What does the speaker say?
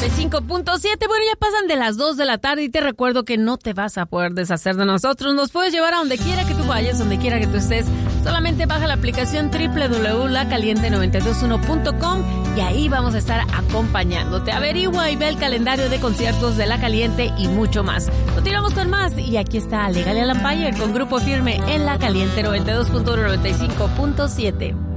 95.7. Bueno, ya pasan de las 2 de la tarde y te recuerdo que no te vas a poder deshacer de nosotros. Nos puedes llevar a donde quiera que tú vayas, donde quiera que tú estés. Solamente baja la aplicación www.lacaliente921.com y ahí vamos a estar acompañándote. Averigua y ve el calendario de conciertos de La Caliente y mucho más. Continuamos con más y aquí está Legal al Empire con Grupo Firme en La Caliente 92.1, 95.7.